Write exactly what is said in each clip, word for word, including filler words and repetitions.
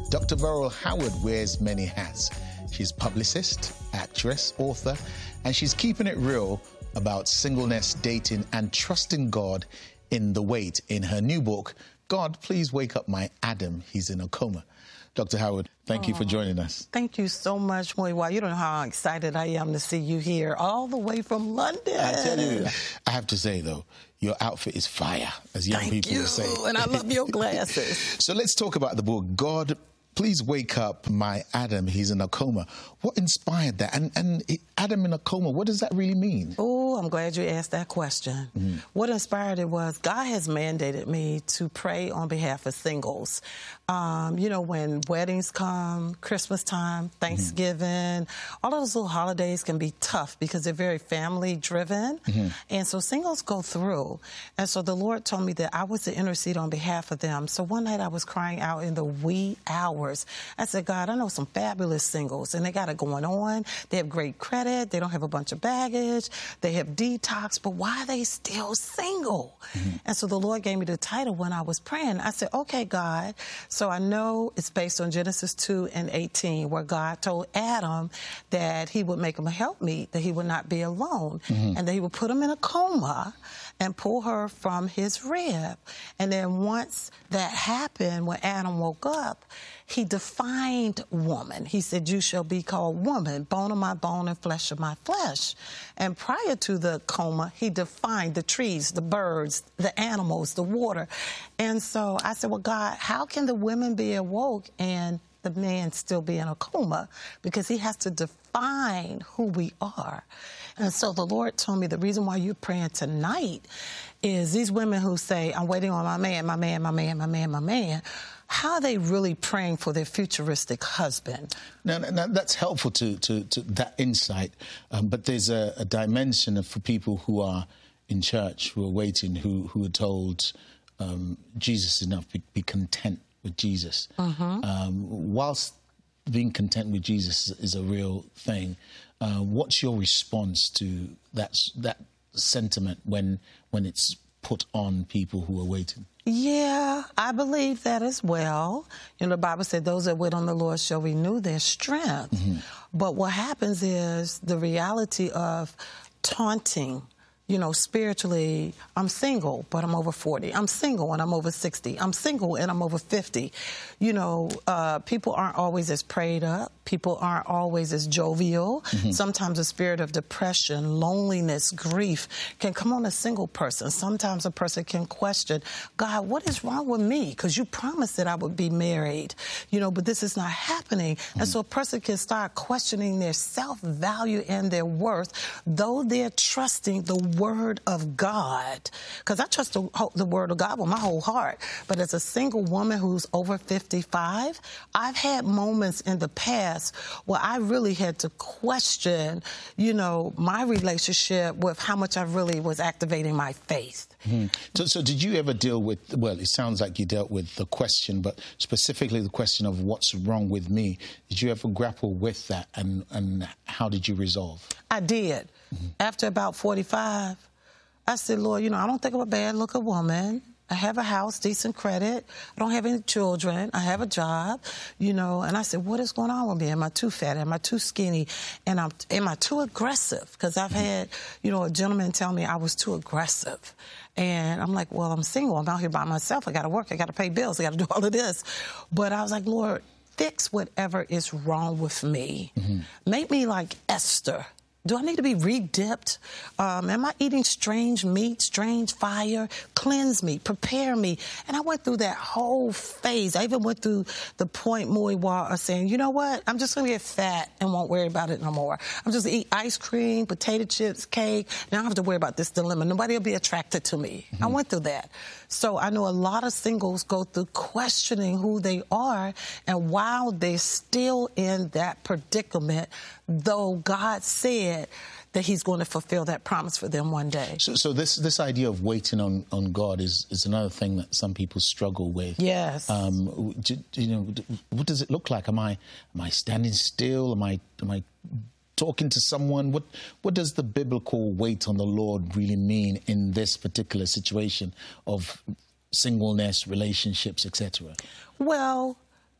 Doctor Beryl Howard wears many hats. She's publicist, actress, author, and she's keeping it real about singleness, dating, and trusting God in the wait in her new book, God, Please Wake Up My Adam, He's in a Coma. Doctor Howard, thank you for joining us. Thank you so much, Moiwa. You don't know how excited I am to see you here, all the way from London. I tell you, I have to say, though, your outfit is fire, as young Thank people you. will say. And I love your glasses. So let's talk about the book, God, Please Wake Up My Adam, He's in a Coma. What inspired that? And, and it, Adam in a coma, what does that really mean? Oh, I'm glad you asked that question. Mm-hmm. What inspired it was God has mandated me to pray on behalf of singles. Um, you know, when weddings come, Christmas time, Thanksgiving, mm-hmm. all of those little holidays can be tough because they're very family-driven. Mm-hmm. And so singles go through. And so the Lord told me that I was to intercede on behalf of them. So one night I was crying out in the wee hours. I said, God, I know some fabulous singles, and they got it going on. They have great credit. They don't have a bunch of baggage. They have detox, but why are they still single? Mm-hmm. And so the Lord gave me the title when I was praying. I said, okay, God. So I know it's based on Genesis two and eighteen, where God told Adam that he would make him a helpmeet, that he would not be alone, mm-hmm. and that he would put him in a coma and pull her from his rib. And then once that happened, when Adam woke up, he defined woman. He said, you shall be called woman, bone of my bone and flesh of my flesh. And prior to the coma, he defined the trees, the birds, the animals, the water. And so I said, well, God, how can the women be awoke and the man still be in a coma? Because he has to define who we are. And so the Lord told me the reason why you're praying tonight is these women who say, I'm waiting on my man, my man, my man, my man, my man. How are they really praying for their futuristic husband? Now, now that's helpful to, to, to that insight, um, but there's a, a dimension of, for people who are in church, who are waiting, who, who are told um, Jesus is enough, be, be content with Jesus. Mm-hmm. um, whilst being content with Jesus is a real thing, uh, what's your response to that, that sentiment when, when it's put on people who are waiting? Yeah, I believe that as well. You know, the Bible said those that wait on the Lord shall renew their strength. Mm-hmm. But what happens is the reality of taunting. You know, spiritually, I'm single, but I'm over forty. I'm single and I'm over sixty. I'm single and I'm over fifty. You know, uh, people aren't always as prayed up. People aren't always as jovial. Mm-hmm. Sometimes a spirit of depression, loneliness, grief can come on a single person. Sometimes a person can question, God, what is wrong with me? Because you promised that I would be married, you know, but this is not happening. Mm-hmm. And so a person can start questioning their self-value and their worth, though they're trusting the Word of God. Because I trust the, the Word of God with my whole heart. But as a single woman who's over fifty-five, I've had moments in the past where I really had to question, you know, my relationship with how much I really was activating my faith. Mm-hmm. So, so did you ever deal with, well, it sounds like you dealt with the question, but specifically the question of what's wrong with me. Did you ever grapple with that, and, and how did you resolve? I did. Mm-hmm. After about forty-five, I said, Lord, you know, I don't think I'm a bad-looking woman. I have a house, decent credit. I don't have any children. I have a job, you know. And I said, what is going on with me? Am I too fat? Am I too skinny? And I'm, am I too aggressive? Because I've had, you know, a gentleman tell me I was too aggressive. And I'm like, well, I'm single. I'm out here by myself. I got to work. I got to pay bills. I got to do all of this. But I was like, Lord, fix whatever is wrong with me. Mm-hmm. Make me like Esther. Do I need to be re-dipped? Um, am I eating strange meat, strange fire? Cleanse me, prepare me. And I went through that whole phase. I even went through the point, Muiwa, of saying, you know what? I'm just going to get fat and won't worry about it no more. I'm just going to eat ice cream, potato chips, cake. Now I don't have to worry about this dilemma. Nobody will be attracted to me. Mm-hmm. I went through that. So I know a lot of singles go through questioning who they are, and while they're still in that predicament, though God said that he's going to fulfill that promise for them one day. So, so this this idea of waiting on, on God is, is another thing that some people struggle with. Yes. Um, do, you know, what does it look like? Am I am I standing still? Am I am I talking to someone? What what does the biblical wait on the Lord really mean in this particular situation of singleness, relationships, et cetera? Well,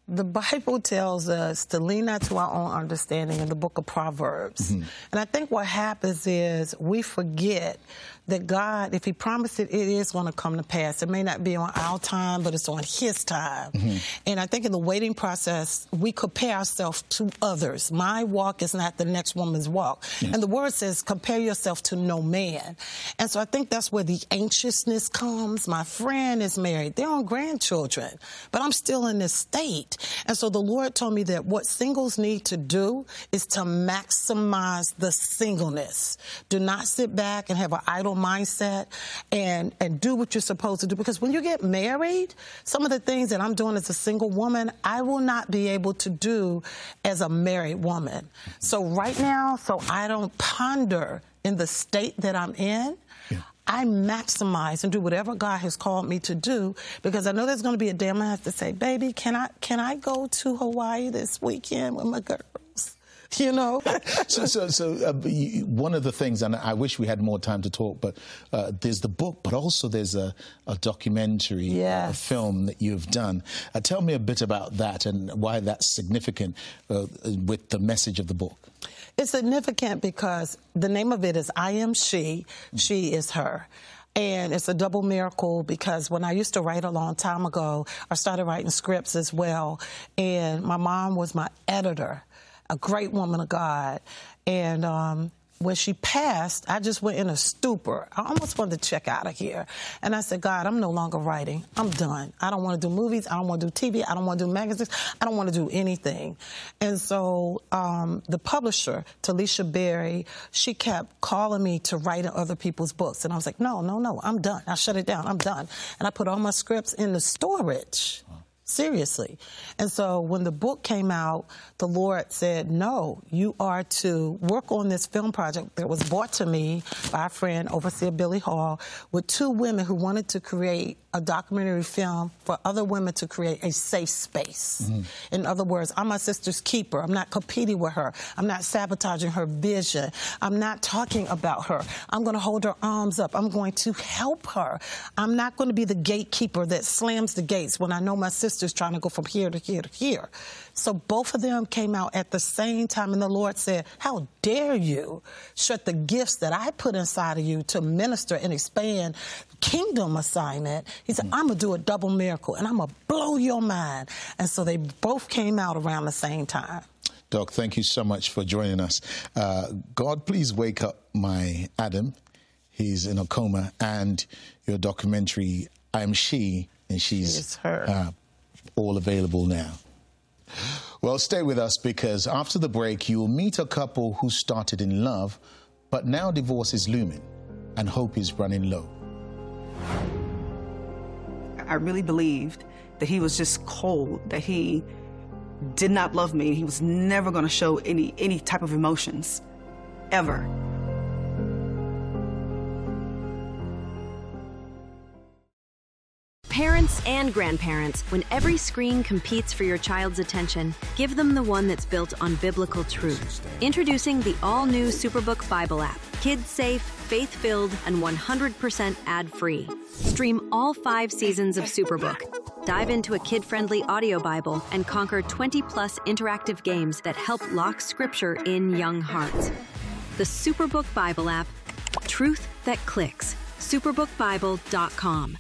The Bible tells us to lean not to our own understanding in the book of Proverbs. Mm-hmm. And I think what happens is we forget that God, if he promised it, it is going to come to pass. It may not be on our time, but it's on his time. Mm-hmm. And I think in the waiting process, we compare ourselves to others. My walk is not the next woman's walk. Yes. And the word says, compare yourself to no man. And so I think that's where the anxiousness comes. My friend is married. They're on grandchildren, but I'm still in this state. And so the Lord told me that what singles need to do is to maximize the singleness. Do not sit back and have an idle mindset and, and do what you're supposed to do. Because when you get married, some of the things that I'm doing as a single woman, I will not be able to do as a married woman. So right now, so I don't ponder in the state that I'm in, yeah. I maximize and do whatever God has called me to do, because I know there's going to be a day I'm going to have to say, baby, can I, can I go to Hawaii this weekend with my girls? You know? so so, so uh, you, one of the things, and I wish we had more time to talk, but uh, there's the book, but also there's a, a documentary, yes. a film that you've done. Uh, tell me a bit about that and why that's significant uh, with the message of the book. It's significant because the name of it is I Am She, She is Her. And it's a double miracle because when I used to write a long time ago, I started writing scripts as well. And my mom was my editor, a great woman of God. And um, when she passed, I just went in a stupor. I almost wanted to check out of here. And I said, God, I'm no longer writing. I'm done. I don't want to do movies. I don't want to do T V. I don't want to do magazines. I don't want to do anything. And so um, the publisher, Talisha Berry, she kept calling me to write in other people's books. And I was like, no, no, no, I'm done. I shut it down. I'm done. And I put all my scripts in the storage. Seriously. And so when the book came out, the Lord said, no, you are to work on this film project that was brought to me by a friend, Overseer Billy Hall, with two women who wanted to create a documentary film for other women to create a safe space. Mm-hmm. In other words, I'm my sister's keeper. I'm not competing with her. I'm not sabotaging her vision. I'm not talking about her. I'm going to hold her arms up. I'm going to help her. I'm not going to be the gatekeeper that slams the gates when I know my sister's trying to go from here to here to here. So both of them came out at the same time, and the Lord said, how dare you shut the gifts that I put inside of you to minister and expand kingdom assignment. He said, I'm going to do a double miracle, and I'm going to blow your mind. And so they both came out around the same time. Doc, thank you so much for joining us. Uh, God, please wake up my Adam. He's in a coma. And your documentary, I Am She, and she's she is her. Uh, all available now. Well, stay with us, because after the break, you will meet a couple who started in love, but now divorce is looming and hope is running low. I really believed that he was just cold, that he did not love me. He was never going to show any, any type of emotions, ever. Parents and grandparents, when every screen competes for your child's attention, give them the one that's built on biblical truth. Introducing the all-new Superbook Bible app. Kids-safe, faith-filled, and one hundred percent ad-free. Stream all five seasons of Superbook. Dive into a kid-friendly audio Bible and conquer twenty plus interactive games that help lock Scripture in young hearts. The Superbook Bible app. Truth that clicks. superbook bible dot com.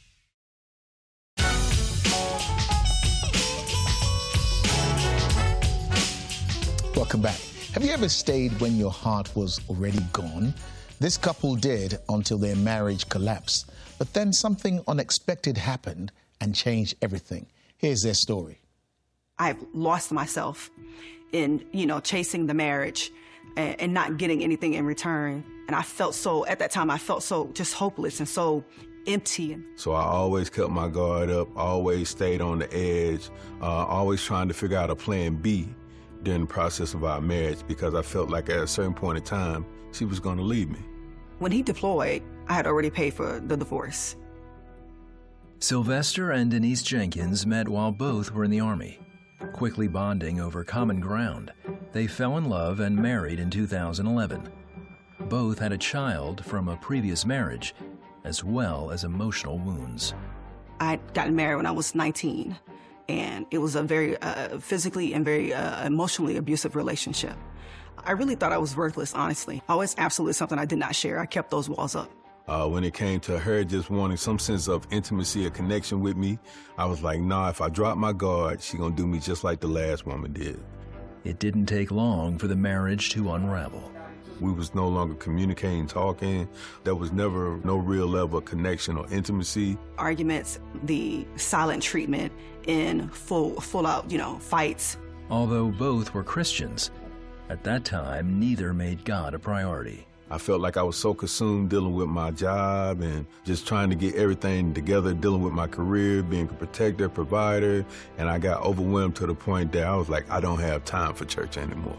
Welcome back. Have you ever stayed when your heart was already gone? This couple did until their marriage collapsed. But then something unexpected happened and changed everything. Here's their story. I've lost myself in, you know, chasing the marriage and, and not getting anything in return. And I felt so, at that time, I felt so just hopeless and so empty. So I always kept my guard up, always stayed on the edge, uh, always trying to figure out a plan B during the process of our marriage, because I felt like at a certain point in time, she was going to leave me. When he deployed, I had already paid for the divorce. Sylvester and Denise Jenkins met while both were in the Army. Quickly bonding over common ground, they fell in love and married in two thousand eleven. Both had a child from a previous marriage, as well as emotional wounds. I had gotten married when I was nineteen, And it was a very uh, physically and very uh, emotionally abusive relationship. I really thought I was worthless, honestly. Always absolutely something I did not share. I kept those walls up. Uh, when it came to her just wanting some sense of intimacy or connection with me, I was like, nah, if I drop my guard, she gonna do me just like the last woman did. It didn't take long for the marriage to unravel. We was no longer communicating, talking. There was never no real level of connection or intimacy. Arguments, the silent treatment in full, full out, you know, fights. Although both were Christians, at that time, neither made God a priority. I felt like I was so consumed dealing with my job and just trying to get everything together, dealing with my career, being a protector, provider, and I got overwhelmed to the point that I was like, I don't have time for church anymore.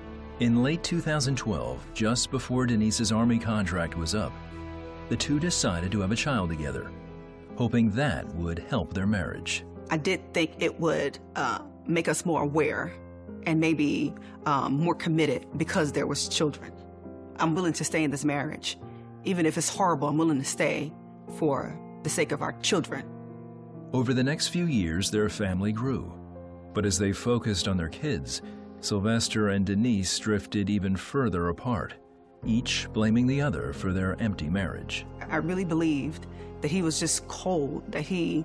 In late two thousand twelve, just before Denise's Army contract was up, the two decided to have a child together, hoping that would help their marriage. I did think it would uh, make us more aware and maybe um, more committed because there was children. I'm willing to stay in this marriage. Even if it's horrible, I'm willing to stay for the sake of our children. Over the next few years, their family grew. But as they focused on their kids, Sylvester and Denise drifted even further apart, each blaming the other for their empty marriage. I really believed that he was just cold, that he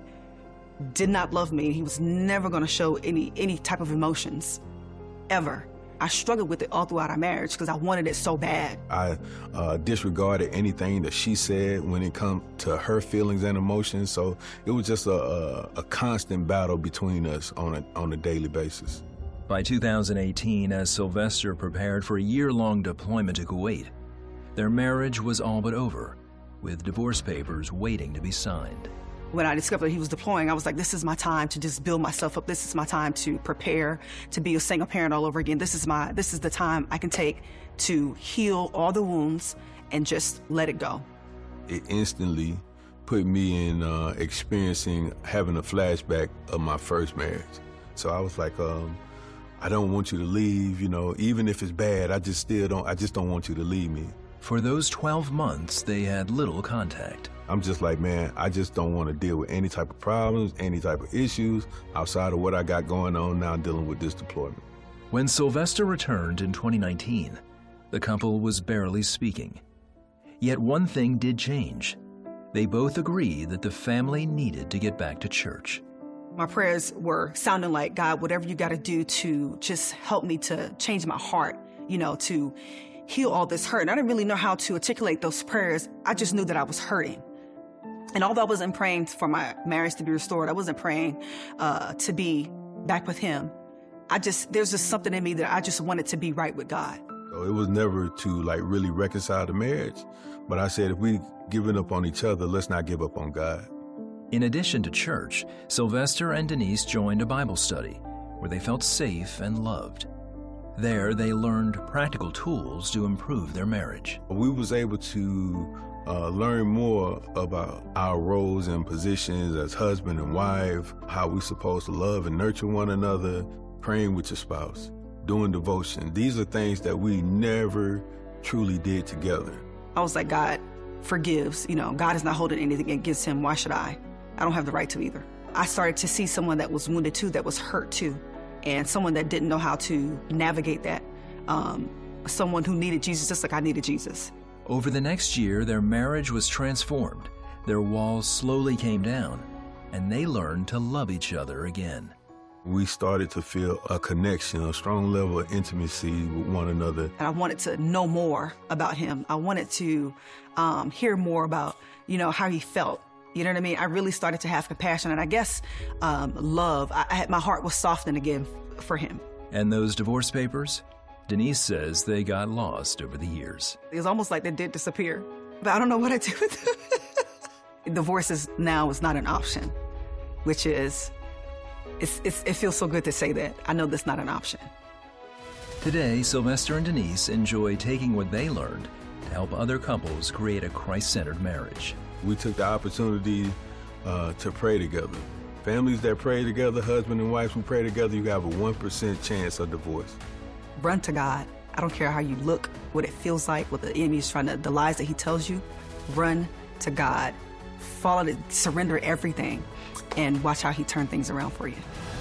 did not love me. He was never going to show any, any type of emotions, ever. I struggled with it all throughout our marriage because I wanted it so bad. I uh, disregarded anything that she said when it come to her feelings and emotions. So it was just a, a, a constant battle between us on a, on a daily basis. By two thousand eighteen, as Sylvester prepared for a year-long deployment to Kuwait, their marriage was all but over, with divorce papers waiting to be signed. When I discovered he was deploying, I was like, this is my time to just build myself up. This is my time to prepare to be a single parent all over again. This is my, this is the time I can take to heal all the wounds and just let it go. It instantly put me in uh, experiencing having a flashback of my first marriage. So I was like, um, I don't want you to leave, you know, even if it's bad, I just still don't, I just don't want you to leave me. For those twelve months, they had little contact. I'm just like, man, I just don't want to deal with any type of problems, any type of issues outside of what I got going on now dealing with this deployment. When Sylvester returned in twenty nineteen, the couple was barely speaking. Yet one thing did change. They both agreed that the family needed to get back to church. My prayers were sounding like, God, whatever you got to do to just help me to change my heart, you know, to heal all this hurt. And I didn't really know how to articulate those prayers. I just knew that I was hurting. And although I wasn't praying for my marriage to be restored, I wasn't praying uh, to be back with him. I just, there's just something in me that I just wanted to be right with God. So it was never to like really reconcile the marriage. But I said, if we giving up on each other, let's not give up on God. In addition to church, Sylvester and Denise joined a Bible study where they felt safe and loved. There, they learned practical tools to improve their marriage. We was able to uh, learn more about our roles and positions as husband and wife, how we supposed to love and nurture one another, praying with your spouse, doing devotion. These are things that we never truly did together. I was like, God forgives. You know, God is not holding anything against him. Why should I? I don't have the right to either. I started to see someone that was wounded too, that was hurt too, and someone that didn't know how to navigate that. Um, someone who needed Jesus just like I needed Jesus. Over the next year, their marriage was transformed. Their walls slowly came down, and they learned to love each other again. We started to feel a connection, a strong level of intimacy with one another. And I wanted to know more about him. I wanted to um, hear more about, you know, how he felt. You know what I mean? I really started to have compassion, and I guess um, love. I, I had, my heart was softened again f- for him. And those divorce papers? Denise says they got lost over the years. It was almost like they did disappear, but I don't know what I did with them. Divorce is now is not an option, which is, it's, it's, it feels so good to say that. I know that's not an option. Today, Sylvester and Denise enjoy taking what they learned to help other couples create a Christ-centered marriage. We took the opportunity uh, to pray together. Families that pray together, husband and wife who pray together, you have a one percent chance of divorce. Run to God. I don't care how you look, what it feels like, what the enemy is trying to, the lies that he tells you. Run to God. Follow it, surrender everything, and watch how he turns things around for you.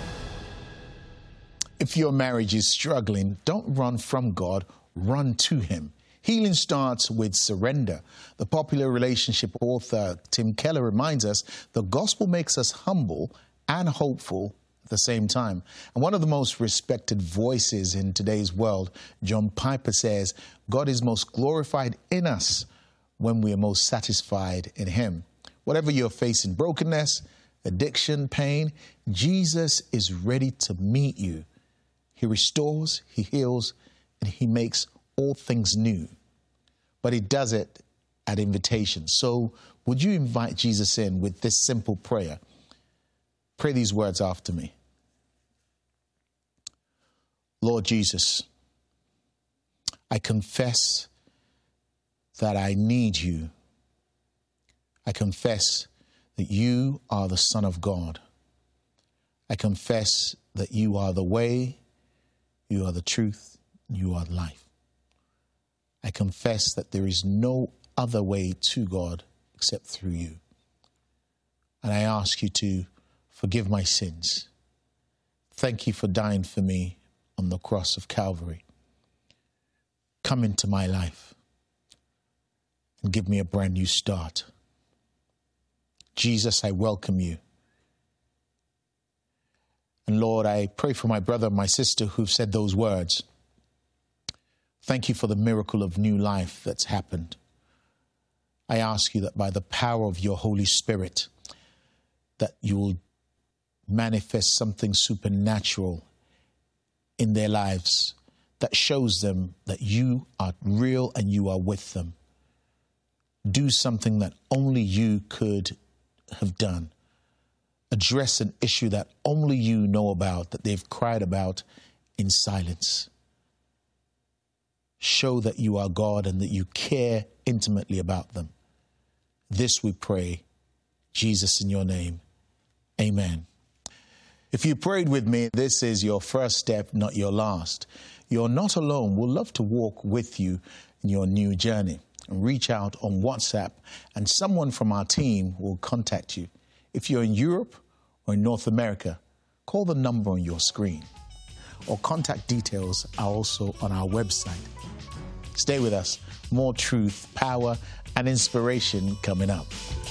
If your marriage is struggling, don't run from God, run to him. Healing starts with surrender. The popular relationship author Tim Keller reminds us the gospel makes us humble and hopeful at the same time. And one of the most respected voices in today's world, John Piper, says, God is most glorified in us when we are most satisfied in him. Whatever you're facing, brokenness, addiction, pain, Jesus is ready to meet you. He restores, he heals, and he makes all things new. But he does it at invitation. So would you invite Jesus in with this simple prayer? Pray these words after me. Lord Jesus, I confess that I need you. I confess that you are the Son of God. I confess that you are the way, you are the truth, you are life. I confess that there is no other way to God except through you. And I ask you to forgive my sins. Thank you for dying for me on the cross of Calvary. Come into my life and give me a brand new start. Jesus, I welcome you. And Lord, I pray for my brother and my sister who've said those words. Thank you for the miracle of new life that's happened. I ask you that by the power of your Holy Spirit, that you will manifest something supernatural in their lives that shows them that you are real and you are with them. Do something that only you could have done. Address an issue that only you know about, that they've cried about in silence. Show that you are God and that you care intimately about them. This we pray, Jesus, in your name. Amen. If you prayed with me, this is your first step, not your last. You're not alone. We'll love to walk with you in your new journey. Reach out on WhatsApp and someone from our team will contact you. If you're in Europe or in North America, call the number on your screen. Or contact details are also on our website. Stay with us. More truth, power, and inspiration coming up.